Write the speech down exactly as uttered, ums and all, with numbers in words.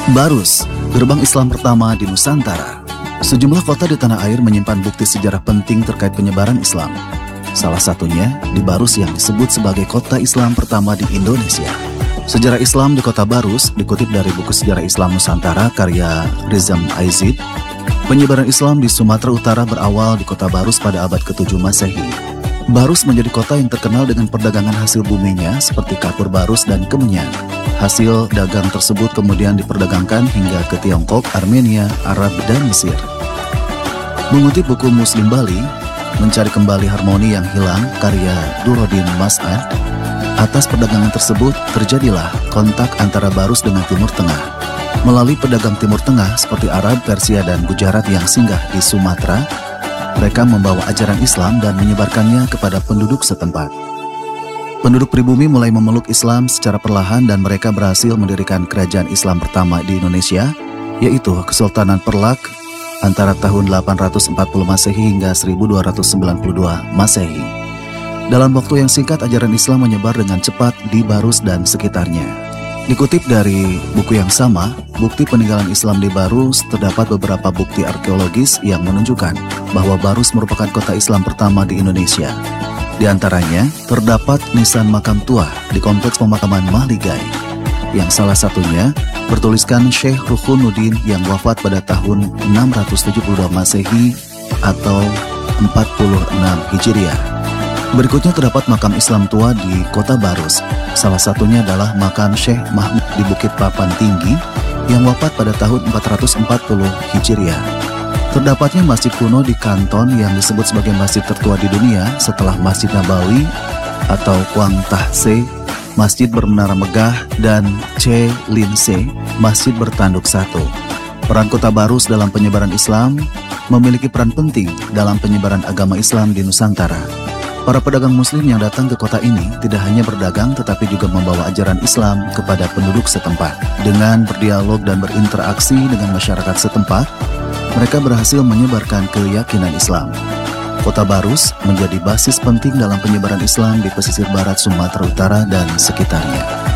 Barus, gerbang Islam pertama di Nusantara. Sejumlah kota di tanah air menyimpan bukti sejarah penting terkait penyebaran Islam. Salah satunya di Barus yang disebut sebagai kota Islam pertama di Indonesia. Sejarah Islam di kota Barus dikutip dari buku Sejarah Islam Nusantara karya Rizam Aizid. Penyebaran Islam di Sumatera Utara berawal di kota Barus pada abad ketujuh Masehi. Barus menjadi kota yang terkenal dengan perdagangan hasil buminya seperti kapur barus dan kemenyan. Hasil dagang tersebut kemudian diperdagangkan hingga ke Tiongkok, Armenia, Arab, dan Mesir. Mengutip buku Muslim Bali, Mencari Kembali Harmoni Yang Hilang karya Durodin Mas'ad, atas perdagangan tersebut terjadilah kontak antara Barus dengan Timur Tengah. Melalui pedagang Timur Tengah seperti Arab, Persia, dan Gujarat yang singgah di Sumatera, mereka membawa ajaran Islam dan menyebarkannya kepada penduduk setempat. Penduduk pribumi mulai memeluk Islam secara perlahan dan mereka berhasil mendirikan kerajaan Islam pertama di Indonesia, yaitu Kesultanan Perlak antara tahun delapan ratus empat puluh Masehi hingga seribu dua ratus sembilan puluh dua Masehi. Dalam waktu yang singkat, ajaran Islam menyebar dengan cepat di Barus dan sekitarnya. Dikutip dari buku yang sama, bukti peninggalan Islam di Barus, terdapat beberapa bukti arkeologis yang menunjukkan bahwa Barus merupakan kota Islam pertama di Indonesia. Di antaranya, terdapat nisan makam tua di kompleks pemakaman Mahligai, yang salah satunya bertuliskan Syekh Rukunuddin yang wafat pada tahun enam ratus tujuh puluh dua Masehi atau empat puluh enam Hijriah. Berikutnya terdapat makam Islam tua di kota Barus. Salah satunya adalah makam Syekh Mahmud di Bukit Papan Tinggi yang wafat pada tahun empat ratus empat puluh Hijriah. Terdapatnya masjid kuno di Kanton yang disebut sebagai masjid tertua di dunia setelah Masjid Nabawi atau Quang Tahse, masjid bermenara megah, dan Ce Linse, masjid bertanduk satu. Peran kota Barus dalam penyebaran Islam memiliki peran penting dalam penyebaran agama Islam di Nusantara. Para pedagang muslim yang datang ke kota ini tidak hanya berdagang tetapi juga membawa ajaran Islam kepada penduduk setempat. Dengan berdialog dan berinteraksi dengan masyarakat setempat, mereka berhasil menyebarkan keyakinan Islam. Kota Barus menjadi basis penting dalam penyebaran Islam di pesisir barat Sumatera Utara dan sekitarnya.